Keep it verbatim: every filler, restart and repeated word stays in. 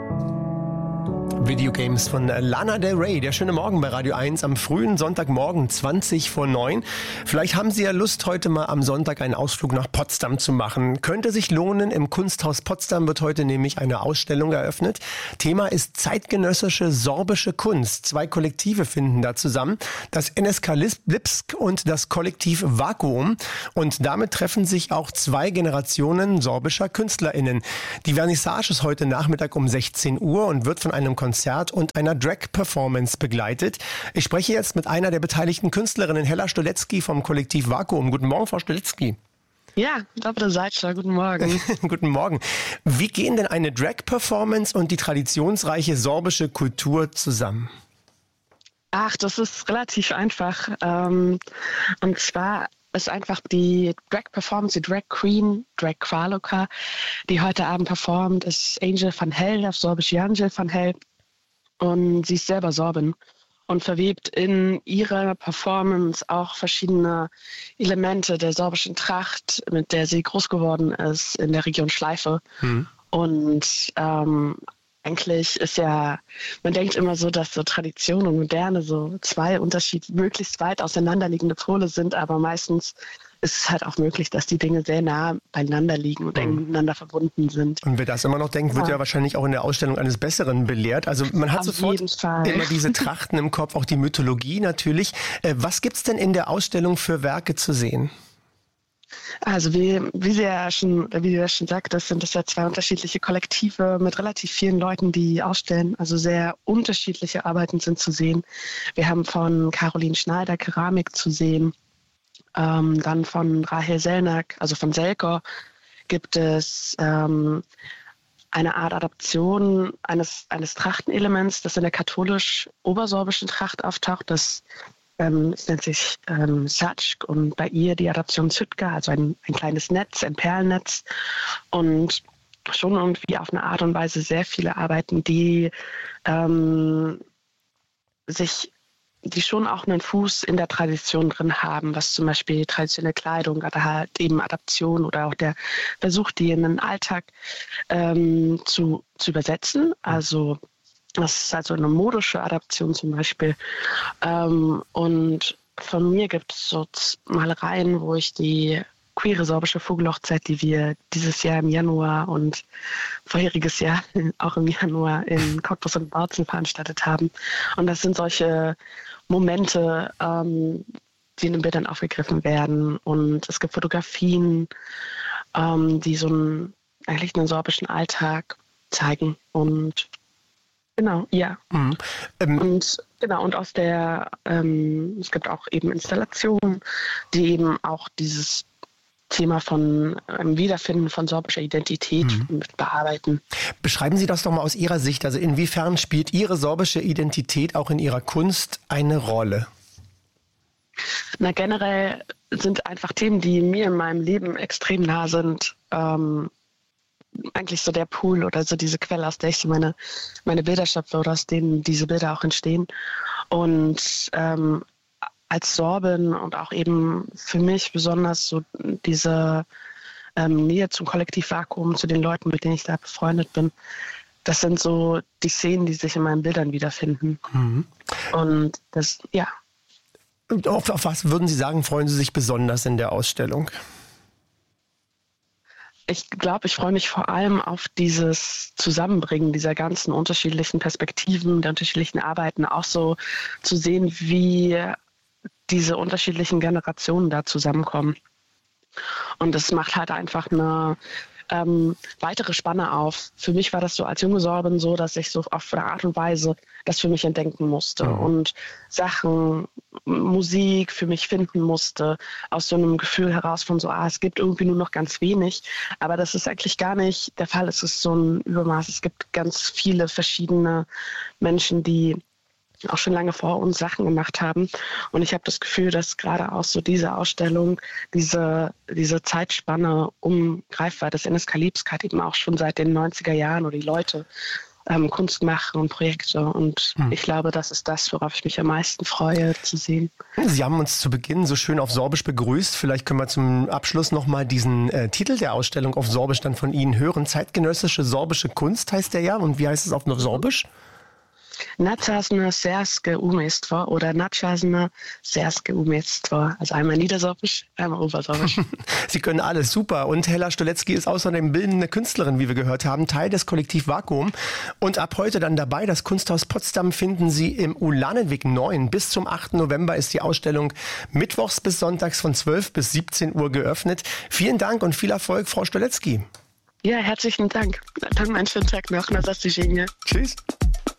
Videogames von Lana Del Rey. Der schöne Morgen bei Radio eins am frühen Sonntagmorgen, zwanzig vor neun. Vielleicht haben Sie ja Lust, heute mal am Sonntag einen Ausflug nach Potsdam zu machen. Könnte sich lohnen. Im Kunsthaus Potsdam wird heute nämlich eine Ausstellung eröffnet. Thema ist zeitgenössische sorbische Kunst. Zwei Kollektive finden da zusammen. Das N S K Lipsk und das Kollektiv Vakuum. Und damit treffen sich auch zwei Generationen sorbischer KünstlerInnen. Die Vernissage ist heute Nachmittag um sechzehn Uhr und wird von einem Konzert und einer Drag-Performance begleitet. Ich spreche jetzt mit einer der beteiligten Künstlerinnen, Hella Stolecki vom Kollektiv Vakuum. Guten Morgen, Frau Stolecki. Ja, doppelter Seitschlag, guten Morgen. Guten Morgen. Wie gehen denn eine Drag-Performance und die traditionsreiche sorbische Kultur zusammen? Ach, das ist relativ einfach. Ähm, und zwar ist einfach die Drag-Performance, die Drag Queen, Drag Kraloka, die heute Abend performt, ist Angel van Hell, auf Sorbisch Angel van Hell. Und sie ist selber Sorbin und verwebt in ihrer Performance auch verschiedene Elemente der sorbischen Tracht, mit der sie groß geworden ist in der Region Schleife. Mhm. Und ähm, eigentlich ist ja, man denkt immer so, dass so Tradition und Moderne so zwei Unterschied, möglichst weit auseinanderliegende Pole sind, aber meistens ist es halt auch möglich, dass die Dinge sehr nah beieinander liegen und eng miteinander verbunden sind. Und wer das immer noch denkt, wird ja, ja wahrscheinlich auch in der Ausstellung eines Besseren belehrt. Also man hat Auf sofort immer diese Trachten im Kopf, auch die Mythologie natürlich. Was gibt's denn in der Ausstellung für Werke zu sehen? Also wie, wie Sie ja schon, wie du ja schon sagtest, sind das ja zwei unterschiedliche Kollektive mit relativ vielen Leuten, die ausstellen. Also sehr unterschiedliche Arbeiten sind zu sehen. Wir haben von Caroline Schneider Keramik zu sehen. Ähm, dann von Rahel Selnack, also von Selkor, gibt es ähm, eine Art Adaption eines, eines Trachtenelements, das in der katholisch-obersorbischen Tracht auftaucht. Das, ähm, das nennt sich ähm, Satschk und bei ihr die Adaption Sütka, also ein, ein kleines Netz, ein Perlennetz. Und schon irgendwie auf eine Art und Weise sehr viele Arbeiten, die ähm, sich die schon auch einen Fuß in der Tradition drin haben, was zum Beispiel traditionelle Kleidung oder halt eben Adaption oder auch der Versuch, die in den Alltag ähm, zu, zu übersetzen. Also das ist also eine modische Adaption zum Beispiel. Ähm, und von mir gibt es so Malereien, wo ich die queere sorbische Vogelhochzeit, die wir dieses Jahr im Januar und vorheriges Jahr auch im Januar in Cottbus und Bautzen veranstaltet haben. Und das sind solche Momente, ähm, die in den Bildern aufgegriffen werden. Und es gibt Fotografien, ähm, die so einen, eigentlich einen sorbischen Alltag zeigen. Und genau, ja. Mhm. Ähm. Und genau, und aus der, ähm, es gibt auch eben Installationen, die eben auch dieses Thema von einem Wiederfinden von sorbischer Identität mhm. bearbeiten. Beschreiben Sie das doch mal aus Ihrer Sicht. Also inwiefern spielt Ihre sorbische Identität auch in Ihrer Kunst eine Rolle? Na, generell sind einfach Themen, die mir in meinem Leben extrem nah sind, ähm, eigentlich so der Pool oder so diese Quelle, aus der ich so meine, meine Bilder schöpfe oder aus denen diese Bilder auch entstehen. Und ähm, als Sorbin und auch eben für mich besonders so diese ähm, Nähe zum Kollektiv Vakuum, zu den Leuten, mit denen ich da befreundet bin, das sind so die Szenen, die sich in meinen Bildern wiederfinden. Mhm. Und das, ja. Und auf, auf was würden Sie sagen, freuen Sie sich besonders in der Ausstellung? Ich glaube, ich freue mich vor allem auf dieses Zusammenbringen dieser ganzen unterschiedlichen Perspektiven, der unterschiedlichen Arbeiten, auch so zu sehen, wie diese unterschiedlichen Generationen da zusammenkommen. Und das macht halt einfach eine ähm, weitere Spanne auf. Für mich war das so als junge Sorbin so, dass ich so auf eine Art und Weise das für mich entdenken musste mhm. und Sachen, Musik für mich finden musste, aus so einem Gefühl heraus von so, ah, es gibt irgendwie nur noch ganz wenig. Aber das ist eigentlich gar nicht der Fall. Es ist so ein Übermaß. Es gibt ganz viele verschiedene Menschen, die auch schon lange vor uns Sachen gemacht haben. Und ich habe das Gefühl, dass gerade auch so diese Ausstellung, diese, diese Zeitspanne um Greifweite des N S K Lipsk hat eben auch schon seit den neunziger Jahren oder die Leute ähm, Kunst machen und Projekte. Und hm. ich glaube, das ist das, worauf ich mich am meisten freue zu sehen. Sie haben uns zu Beginn so schön auf Sorbisch begrüßt. Vielleicht können wir zum Abschluss nochmal diesen äh, Titel der Ausstellung auf Sorbisch dann von Ihnen hören. Zeitgenössische sorbische Kunst heißt der ja. Und wie heißt es auf Sorbisch? Nachčasné serske uměstvo oder Nachčasné serske uměstvo. Also einmal Niedersorbisch, einmal Obersorbisch. Sie können alles, super. Und Hella Stolecki ist außerdem bildende Künstlerin, wie wir gehört haben, Teil des Kollektiv Vakuum. Und ab heute dann dabei, das Kunsthaus Potsdam finden Sie im Ulanenweg neun. Bis zum achten November ist die Ausstellung mittwochs bis sonntags von zwölf bis siebzehn Uhr geöffnet. Vielen Dank und viel Erfolg, Frau Stolecki. Ja, herzlichen Dank. Dann einen schönen Tag noch. Na, das ist die Tschüss.